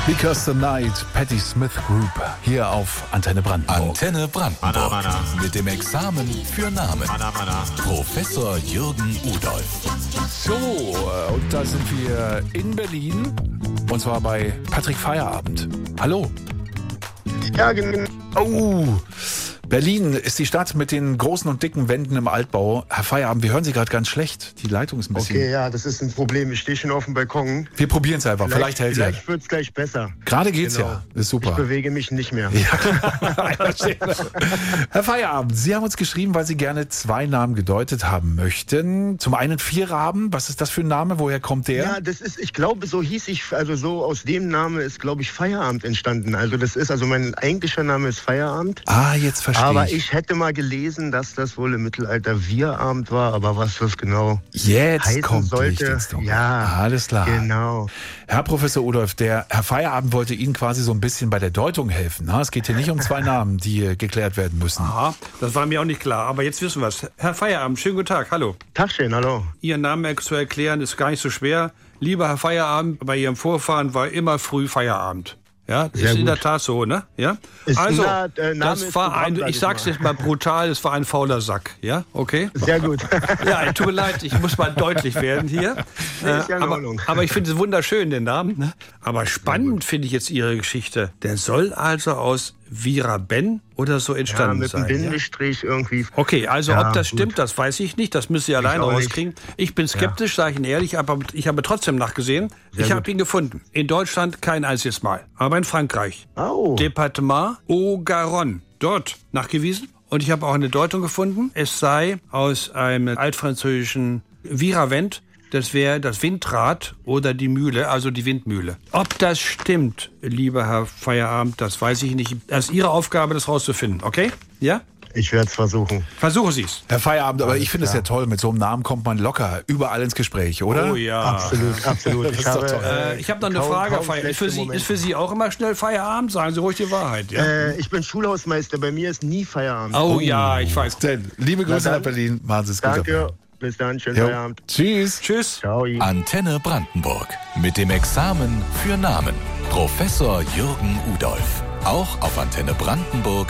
Because the Night, Patti Smith Group, hier auf Antenne Brandenburg. Antenne Brandenburg. Mit dem Examen für Namen. Professor Jürgen Udolph. So, und da sind wir in Berlin. Und zwar bei Patrick Feierabend. Hallo. Ja, genau. Oh, Berlin ist die Stadt mit den großen und dicken Wänden im Altbau. Herr Feierabend, wir hören Sie gerade ganz schlecht. Die Leitung ist ein bisschen... Okay, ja, das ist ein Problem. Ich stehe schon auf dem Balkon. Wir probieren es einfach. Vielleicht hält es ja. Vielleicht wird es gleich besser. Gerade geht's Genau. ja. Ist super. Ich bewege mich nicht mehr. Ja. Herr Feierabend, Sie haben uns geschrieben, weil Sie gerne 2 Namen gedeutet haben möchten. Zum einen Vierraben. Was ist das für ein Name? Woher kommt der? Ja, das ist, ich glaube, so hieß ich, also so aus dem Namen ist, glaube ich, Feierabend entstanden. Also das ist, also mein eigentlicher Name ist Feierabend. Ah, jetzt verstehe Aber ich. ich hätte mal gelesen, dass das wohl im Mittelalter Wirabend war, aber was das genau Jetzt heißen kommt sollte. Licht ins Dunkel. Ja, Alles klar. genau. Herr Professor Udolph, der Herr Feierabend wollte Ihnen quasi so ein bisschen bei der Deutung helfen. Es geht hier nicht um 2 Namen, die geklärt werden müssen. Aha, das war mir auch nicht klar, aber jetzt wissen wir es. Herr Feierabend, schönen guten Tag, hallo. Tagchen, hallo. Ihren Namen zu erklären ist gar nicht so schwer. Lieber Herr Feierabend, bei Ihrem Vorfahren war immer früh Feierabend. Ja, das ist in der Tat so, ne? Ja? Also, Name das ist war Programm, ein, ich sag's jetzt mal brutal, es war ein fauler Sack, ja? Okay? Sehr gut. Ja, tut mir leid, ich muss mal deutlich werden hier. Ist ja in Ordnung. Aber ich finde es wunderschön, den Namen. Ne? Aber spannend finde ich jetzt Ihre Geschichte. Der soll also aus Viraben oder so entstanden mit sein. einem Bindestrich irgendwie. Okay, also Ja, ob das gut. stimmt, das weiß ich nicht. Das müsst ihr alleine auch nicht. rauskriegen. Ich bin skeptisch, sage ich Ihnen ehrlich, aber ich habe trotzdem nachgesehen. Ich habe ihn gefunden. In Deutschland kein einziges Mal, aber in Frankreich. Oh. Departement Haut-Garonne. Dort nachgewiesen. Und ich habe auch eine Deutung gefunden. Es sei aus einem altfranzösischen Viravent. Das wäre das Windrad oder die Mühle, also die Windmühle. Ob das stimmt, lieber Herr Feierabend, das weiß ich nicht. Das ist Ihre Aufgabe, das rauszufinden, okay? Ja? Ich werde es versuchen. Versuchen Sie es. Herr Feierabend, aber ich finde es ja toll, mit so einem Namen kommt man locker überall ins Gespräch, oder? Oh ja. Absolut, absolut. Das ist doch toll. Ich habe noch eine kaum Frage. Ist schlechte für Sie auch immer schnell Feierabend? Sagen Sie ruhig die Wahrheit. Ja? Ich bin Schulhausmeister, bei mir ist nie Feierabend. Oh ja, ich weiß. Denn, liebe Grüße dann. nach Berlin, machen Sie es gut. Danke, bis dann, schönen Jo. Feierabend. Tschüss. Tschüss. Ciao. Antenne Brandenburg. Mit dem Examen für Namen. Professor Jürgen Udolph. Auch auf antennebrandenburg.de.